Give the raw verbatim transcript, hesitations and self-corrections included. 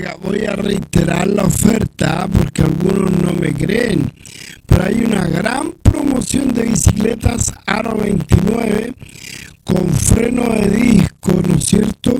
Mira, voy a reiterar la oferta porque algunos no me creen, pero hay una gran promoción de bicicletas Aro veintinueve con freno de disco, ¿no es cierto?